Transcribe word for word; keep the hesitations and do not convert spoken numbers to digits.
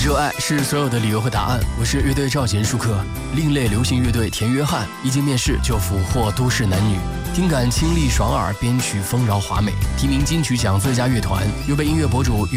热爱是所有的理由和答案。我是乐队赵贤舒克，另类流行乐队田约翰一经面世就俘获都市男女，听感清丽爽耳，编曲丰饶华美，提名金曲奖最佳乐团，又被音乐博主